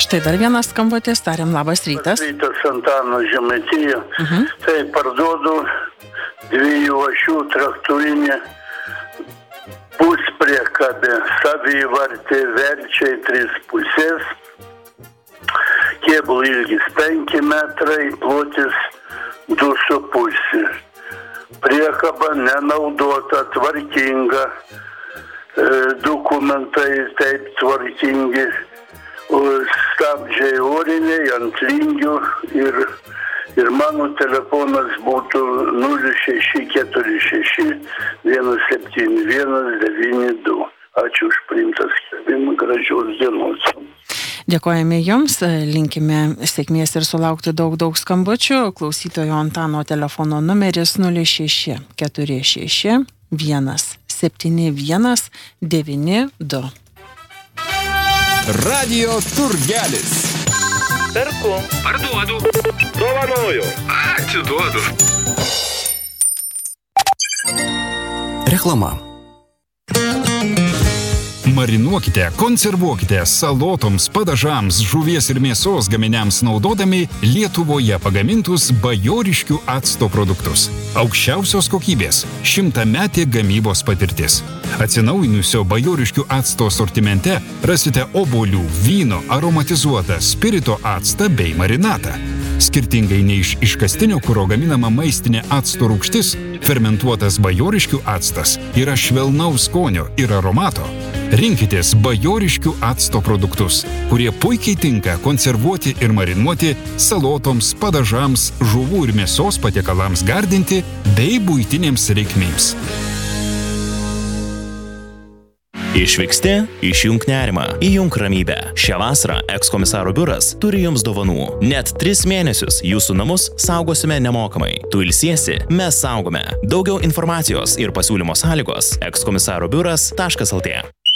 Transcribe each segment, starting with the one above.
Štai dar vienas skambutis, tariam labas rytas. Rytas Antano Žemaitija. Tai parduodu 2 ašių traktorinį puspriekabę, savivartė verčiai 3 pusės, kėbulų ilgis 5 metrai, plotis 2,5. Priekaba nenaudota, tvarkinga, dokumentai taip tvarkingi, stabdžiai oriniai ant lingių ir mano telefonas būtų 0646 171 92. Ačiū už priimtą skelbimą, gražios dienos. Dėkojame Jums, linkime sėkmės ir sulaukti daug skambučių. Klausytojo Antano telefono numeris 06 46 171 92. Radio Turgelis. Perku. Parduodu. Dovanoju. Atiduodu. Reklama. Marinuokite, konservuokite salotoms, padažams, žuvies ir mėsos gaminiams naudodami Lietuvoje pagamintus bajoriškių acto produktus. Aukščiausios kokybės, 100-metė gamybos patirtis. Atsinaujinusio bajoriškių acto sortimente rasite obuolių, vyno, aromatizuotą, spirito actą bei marinatą. Skirtingai nei iš iškastinio kuro gaminama maistinė acto rūgštis, fermentuotas bajoriškių actas yra švelnaus skonio ir aromato. Rinkitės bajoriškių acto produktus, kurie puikiai tinka konservuoti ir marinuoti salotoms, padažams, žuvų ir mėsos patiekalams gardinti bei buitinėms reikmėms. Išvyksti, išjunk nerimą, įjunk ramybę. Šią vasarą ekskomisaro biuras turi jums dovanų. Net 3 mėnesius jūsų namus saugosime nemokamai. Tu ilsiesi, mes saugome. Daugiau informacijos ir pasiūlymo sąlygos ekskomisarobiuras.lt.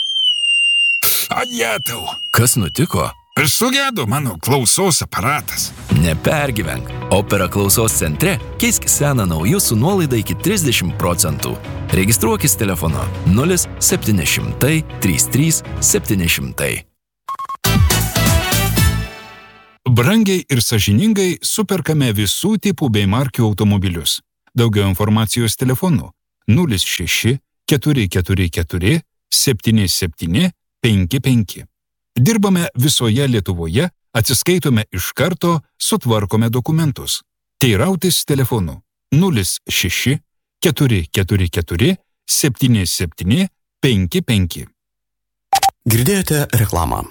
Adjetau. Kas nutiko? Sugedo mano klausos aparatas. Nepergyvenk. Opera klausos centre keisk seną nauju su nuolaida iki 30%. Registruokis telefonu 0700 33 700. Brangiai ir sąžiningai superkame visų tipų bei markių automobilius. Daugiau informacijos telefonu 06 444 77 55. Dirbame visoje Lietuvoje, atsiskaitome iš karto, sutvarkome dokumentus. Teirautis telefonu 06 444 77 55. Girdėjote reklamą.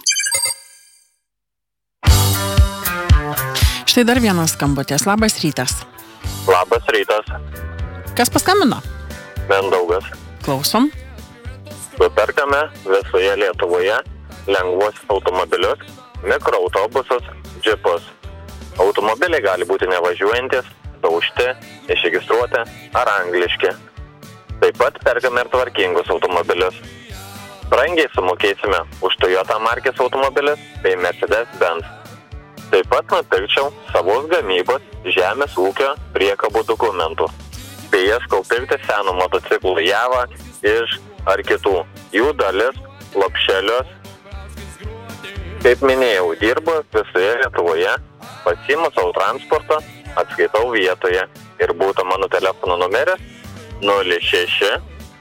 Štai dar vienas skambutis. Labas rytas. Labas rytas. Kas paskambino? Mindaugas. Klausom. Superkame visoje Lietuvoje lengvuosius automobilius, mikroautobusus, džipus. Automobiliai gali būti nevažiuojantis, daužti, išregistruoti ar angliški. Taip pat perkame ir tvarkingus automobilius. Brangiai sumokėsime už Toyota markės automobilius bei Mercedes-Benz. Taip pat nupirkčiau savos gamybos žemės ūkio priekabų dokumentų. Bei ieškau pirkti senų motociklų Java iš ar kitų. Jų dalis, lopšelius. Kaip minėjau, dirbu visoje Lietuvoje, pasiimu savo transportą, atskaitau vietoje ir būtų mano telefono numeris 06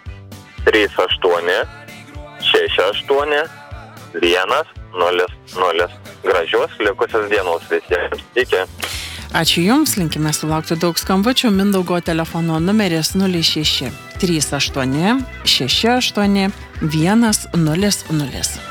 38 68 100. Gražios likusios dienos visiems. Iki. Ačiū Jums, linkime sulaukti daug skambučių. Mindaugo telefono numeris 06 38 68 100.